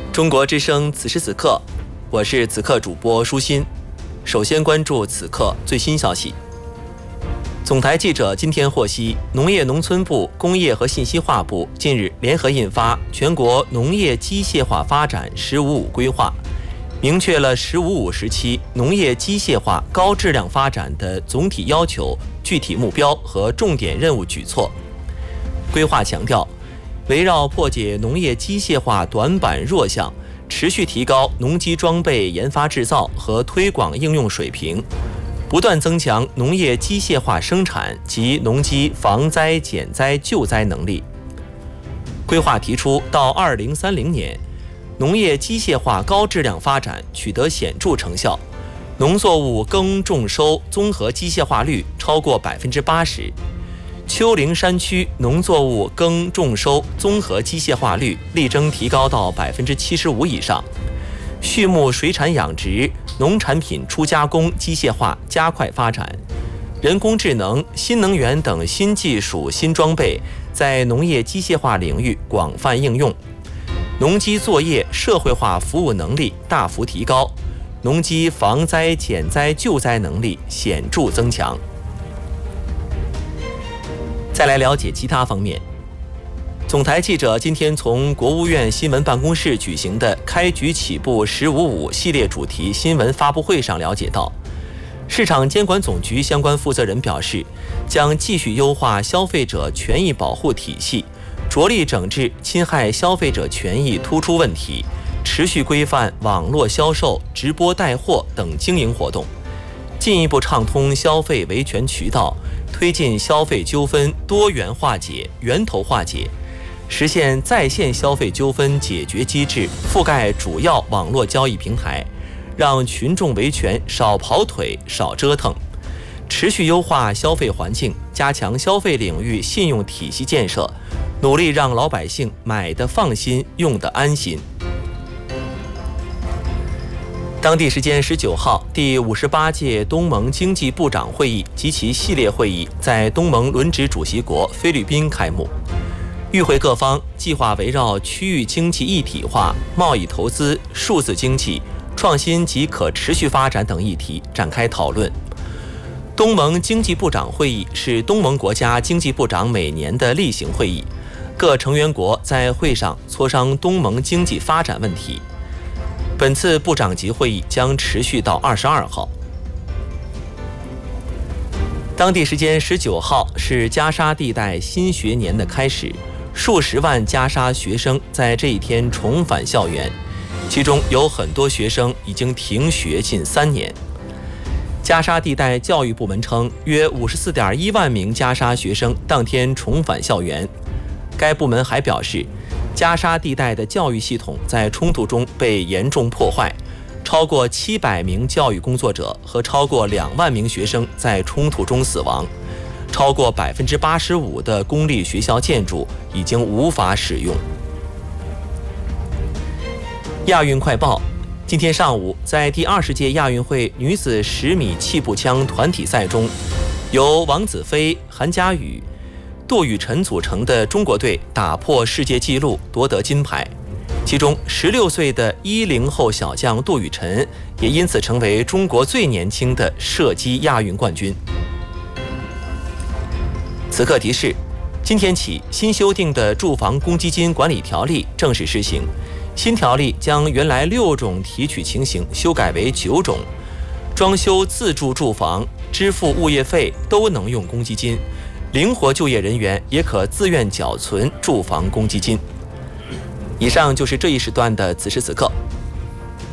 中国之声此时此刻，我是此刻主播舒心。首先关注此刻最新消息。总台记者今天获悉，农业农村部、工业和信息化部近日联合印发《全国农业机械化发展“十五五”规划》，明确了“十五五”时期农业机械化高质量发展的总体要求、具体目标和重点任务举措。规划强调，围绕破解农业机械化短板弱项，持续提高农机装备研发制造和推广应用水平，不断增强农业机械化生产及农机防灾减灾救灾能力。规划提出，到2030年，农业机械化高质量发展取得显著成效，农作物耕种收综合机械化率超过80%。丘陵山区农作物耕种收综合机械化率力争提高到75%以上，畜牧水产养殖、农产品初加工机械化加快发展，人工智能、新能源等新技术、新装备在农业机械化领域广泛应用，农机作业社会化服务能力大幅提高，农机防灾减灾救灾能力显著增强。再来了解其他方面。总台记者今天从国务院新闻办公室举行的开局起步“1055”系列主题新闻发布会上了解到，市场监管总局相关负责人表示，将继续优化消费者权益保护体系，着力整治侵害消费者权益突出问题，持续规范网络销售、直播带货等经营活动，进一步畅通消费维权渠道，推进消费纠纷多元化解、源头化解，实现在线消费纠纷解决机制覆盖主要网络交易平台，让群众维权少跑腿、少折腾，持续优化消费环境，加强消费领域信用体系建设，努力让老百姓买得放心、用得安心。当地时间19号，第58届东盟经济部长会议及其系列会议在东盟轮值主席国菲律宾开幕。与会各方计划围绕区域经济一体化、贸易投资、数字经济、创新及可持续发展等议题展开讨论。东盟经济部长会议是东盟国家经济部长每年的例行会议，各成员国在会上磋商东盟经济发展问题。本次部长级会议将持续到22号。当地时间19号是加沙地带新学年的开始，数十万加沙学生在这一天重返校园，其中有很多学生已经停学近3年。加沙地带教育部门称，约54.1万名加沙学生当天重返校园。该部门还表示，加沙地带的教育系统在冲突中被严重破坏，超过700名教育工作者和超过2万名学生在冲突中死亡，超过85%的公立学校建筑已经无法使用。亚运快报：今天上午，在第20届亚运会女子10米气步枪团体赛中，由王子飞、韩佳宇、杜雨辰组成的中国队打破世界纪录，夺得金牌。其中16岁的10后小将杜雨辰也因此成为中国最年轻的射击亚运冠军。此刻提示：今天起，新修订的住房公积金管理条例正式施行。新条例将原来6种提取情形修改为9种，装修自住住房、支付物业费都能用公积金。灵活就业人员也可自愿缴存住房公积金。以上就是这一时段的此时此刻，